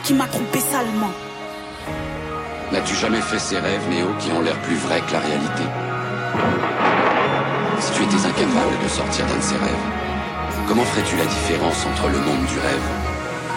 qui m'a trompé salement. N'as-tu jamais fait ces rêves, Néo, qui ont l'air plus vrais que la réalité? Si tu étais incapable de sortir d'un de ces rêves, comment ferais-tu la différence entre le monde du rêve